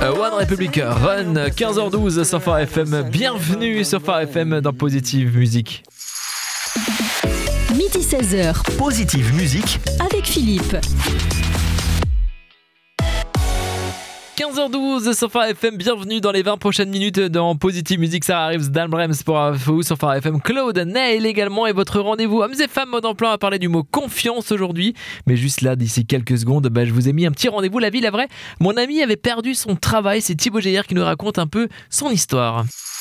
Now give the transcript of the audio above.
One Republic Run, 15h12 sur Phare FM. Bienvenue sur Phare FM dans Positive Musique. Midi 16h. Positive Musique avec Philippe. 15h12 sur Phare FM, bienvenue dans les 20 prochaines minutes dans Positive Musique. Ça arrive Dan Brems pour vous sur Phare FM. Claude Neil également et votre rendez-vous hommes et femmes mode emploi. On va parler du mot confiance aujourd'hui. Mais juste là, d'ici quelques secondes, je vous ai mis un petit rendez-vous. La vie, la vraie. Mon ami avait perdu son travail. C'est Thibaut Geyer qui nous raconte un peu son histoire.